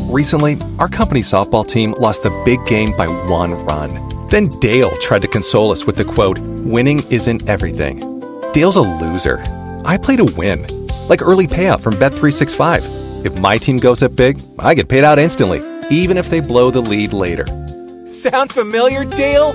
Recently, our company's softball team lost the big game by 1 run. Then Dale tried to console us with the quote, "Winning isn't everything." Dale's a loser. I play to win. Like early payout from Bet365. If my team goes up big, I get paid out instantly, even if they blow the lead later. Sound familiar, Dale?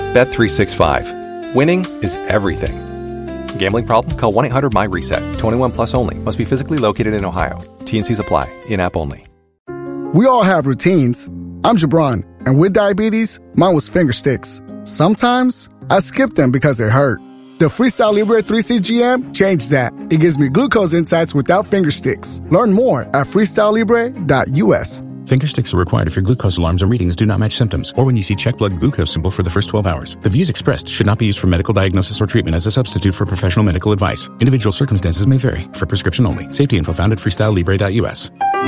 Bet365. Winning is everything. Gambling problem? Call 1-800-MY-RESET. 21 plus only. Must be physically located in Ohio. T&Cs apply. In-app only. We all have routines. I'm Jabron, and with diabetes, mine was finger sticks. Sometimes I skip them because they hurt. The Freestyle Libre 3CGM changed that. It gives me glucose insights without finger sticks. Learn more at freestylelibre.us. Finger sticks are required if your glucose alarms or readings do not match symptoms, or when you see check blood glucose symbol for the first 12 hours. The views expressed should not be used for medical diagnosis or treatment as a substitute for professional medical advice. Individual circumstances may vary. For prescription only. Safety info found at freestylelibre.us.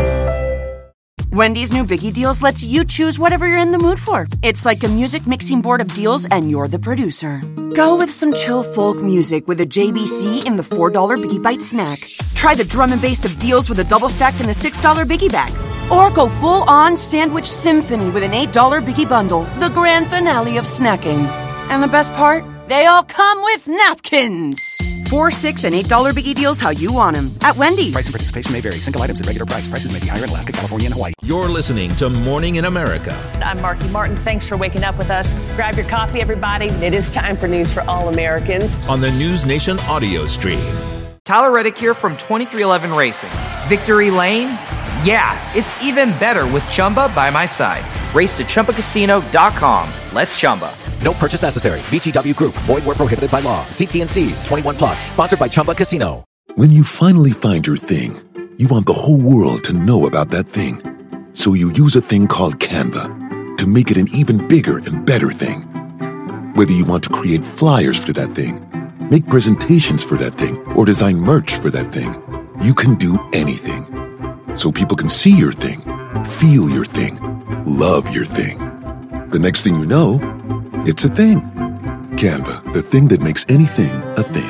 Wendy's new Biggie Deals lets you choose whatever you're in the mood for. It's like a music mixing board of deals, and you're the producer. Go with some chill folk music with a JBC in the $4 Biggie Bite snack. Try the drum and bass of deals with a double stack in the $6 Biggie bag. Or go full-on sandwich symphony with an $8 Biggie bundle, the grand finale of snacking. And the best part? They all come with napkins. $4, $6, and $8 Biggie Deals how you want them at Wendy's. Price and participation may vary. Single items at regular price. Prices may be higher in Alaska, California, and Hawaii. You're listening to Morning in America. I'm Marky Martin. Thanks for waking up with us. Grab your coffee, everybody. It is time for news for all Americans. On the News Nation audio stream. Tyler Reddick here from 2311 Racing. Victory Lane? Yeah, it's even better with Chumba by my side. Race to ChumbaCasino.com. Let's Chumba. No purchase necessary. VGW Group. Void where prohibited by law. See T&Cs. 21 plus. Sponsored by Chumba Casino. When you finally find your thing, you want the whole world to know about that thing. So you use a thing called Canva to make it an even bigger and better thing. Whether you want to create flyers for that thing, make presentations for that thing, or design merch for that thing, you can do anything. So people can see your thing, feel your thing, love your thing. The next thing you know, it's a thing. Canva, the thing that makes anything a thing.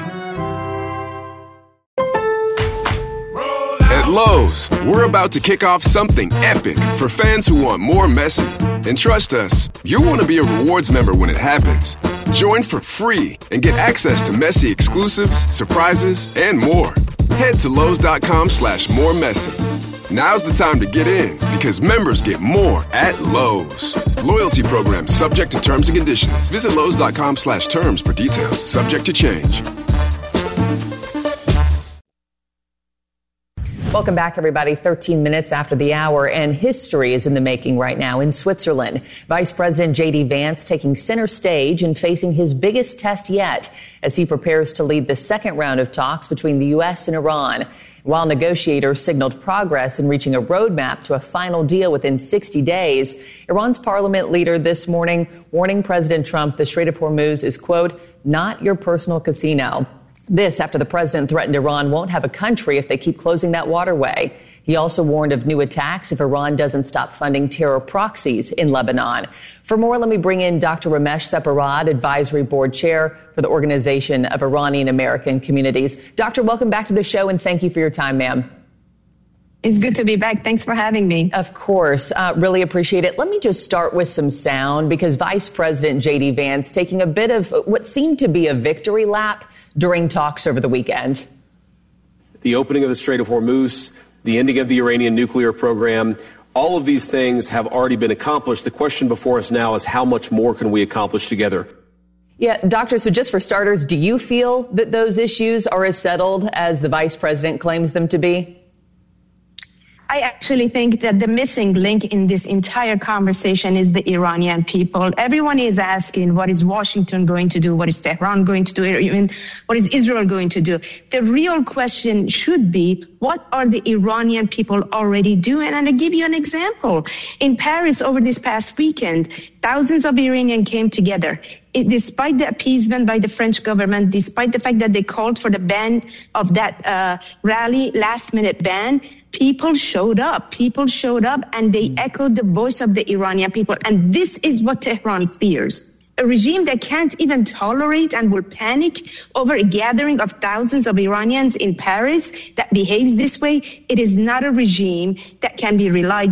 At Lowe's, we're about to kick off something epic for fans who want more Messi. And trust us, you'll want to be a rewards member when it happens. Join for free and get access to Messi exclusives, surprises, and more. Head to Lowe's.com/moremessy. Now's the time to get in because members get more at Lowe's. Loyalty program subject to terms and conditions. Visit Lowe's.com/terms for details. Subject to change. Welcome back, everybody. 13 minutes after the hour, and history is in the making right now in Switzerland. Vice President J.D. Vance taking center stage and facing his biggest test yet as he prepares to lead the second round of talks between the U.S. and Iran. While negotiators signaled progress in reaching a roadmap to a final deal within 60 days, Iran's parliament leader this morning warning President Trump the Strait of Hormuz is, quote, not your personal casino. This after the president threatened Iran won't have a country if they keep closing that waterway. He also warned of new attacks if Iran doesn't stop funding terror proxies in Lebanon. For more, let me bring in Dr. Ramesh Separad, Advisory Board Chair for the Organization of Iranian American Communities. Doctor, welcome back to the show, and thank you for your time, ma'am. It's good to be back. Thanks for having me. Of course. Really appreciate it. Let me just start with some sound because Vice President J.D. Vance taking a bit of what seemed to be a victory lap during talks over the weekend. The opening of the Strait of Hormuz, the ending of the Iranian nuclear program, all of these things have already been accomplished. The question before us now is how much more can we accomplish together? Yeah, Doctor, so just for starters, do you feel that those issues are as settled as the vice president claims them to be? I actually think that the missing link in this entire conversation is the Iranian people. Everyone is asking, what is Washington going to do? What is Tehran going to do? Even what is Israel going to do? The real question should be, what are the Iranian people already doing? And I'll give you an example. In Paris over this past weekend, thousands of Iranians came together. Despite the appeasement by the French government, despite the fact that they called for the ban of that rally, last-minute ban, people showed up. People showed up, and they echoed the voice of the Iranian people. And this is what Tehran fears. A regime that can't even tolerate and will panic over a gathering of thousands of Iranians in Paris that behaves this way. It is not a regime that can be relied